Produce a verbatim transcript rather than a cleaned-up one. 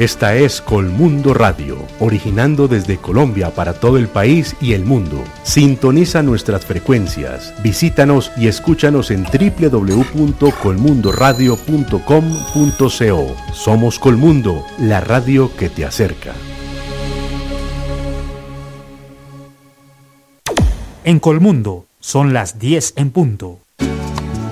Esta es Colmundo Radio, originando desde Colombia para todo el país y el mundo. Sintoniza nuestras frecuencias, visítanos y escúchanos en doble u doble u doble u punto colmundo radio punto com punto co. Somos Colmundo, la radio que te acerca. En Colmundo son las diez en punto.